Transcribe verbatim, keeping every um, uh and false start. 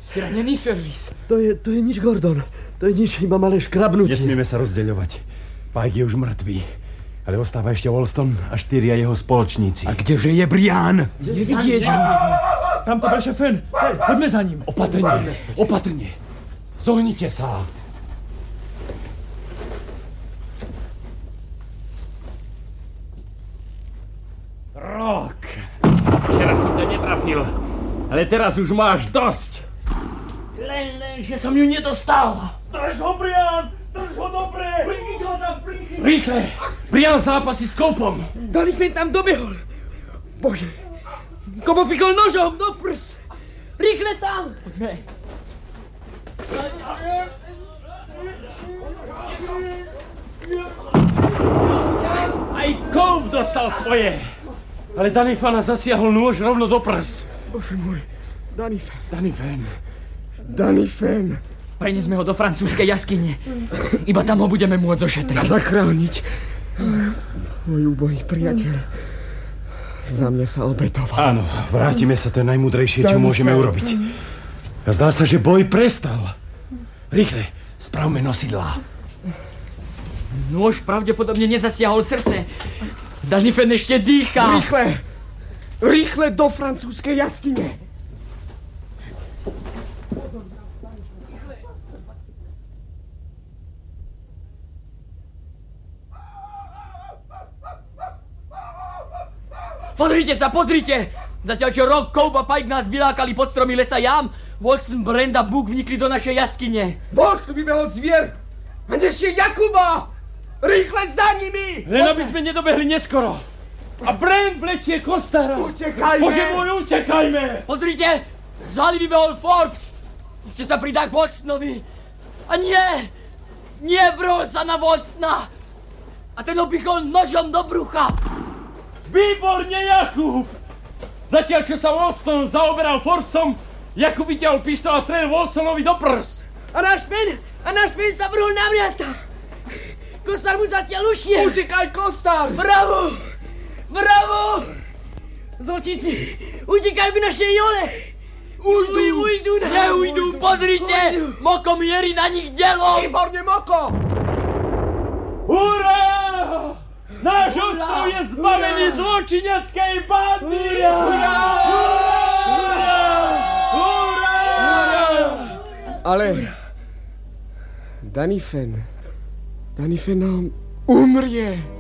Si ranený, servis? To je, to je nič, Gordon. To je nič, iba malé škrabnutie. Nesmieme sa rozdeľovať. Pike je už mŕtvý. Ale ostáva ešte Wolston a štyria jeho spoločníci. A kdeže je Brian? Nevidieť ho. Tamto breše Fen. Poďme za ním. Opatrne, opatrne. Zohnite sa. Rok. Včera som to netrafil. Ale teraz už máš dosť. Len, len, že som ju nedostal. Drž ho, Brian! Drž ho dobre! Prichyť ho tam, prichyť! Rýchle! Brian zápasí s koupom. Doniphan tam dobehol. Bože. Kobo pikol nožom do prs. Rýchle tam! Poďme. Aj Cope dostal svoje. Ale Donifana zasiahol nôž rovno do prs. Bože môj, Doniphan. Doniphan. Doniphan. Prenesme ho do francúzskej jaskyne. Iba tam ho budeme môcť ošetriť. A zachrániť. Môj úbohý priateľ. Za mňa sa obetoval. Áno, vrátime sa, to je najmúdrejšie, čo môžeme urobiť. A zdá sa, že boj prestal. Rýchle, spravme nosidlá. Nôž pravdepodobne nezasiahol srdce. Doniphan ešte dýchá. Rýchle! Rýchle do francúzskej jaskyne! Pozrite sa, pozrite! Zatiaľ čo Rock, Cope a Pike nás vylákali pod stromy lesa jam, Watson, Brand a Book vnikli do našej jaskyne. Watson vybehol zvier! A nesie Jakuba! Rýchle za nimi! Len aby sme nedobehli neskoro. A Brand vlečie Kostara. Utekajme! Bože môj, utekajme! Pozrite! Z haly vybehol Forbes! Ešte sa pridá k Watsonovi. A nie! Nie vrhol sa na Watsona! A ten opichol nožom do brucha! Výborne, Jakub! Zatiaľ, čo sa Wolston zaoberal Forbesom, Jakub vytiahol pištol a strelil Wolsonovi do prs. A náš pen, a náš pen sa vrhol na mňata. Kostar mu zatiaľ ušiel. Utekaj, Kostar! Bravo! Bravo! Zločíci, utekajú k našej jole. Ujdu, ujdu, neujdu, pozrite! Moko mierí na nich delom. Výborne, Moko! Hurá! Náš ostrov je zbavený zločineckej bandy! Hurá! Hurá! Hurá! Ale Doniphan, Doniphan nám umrie.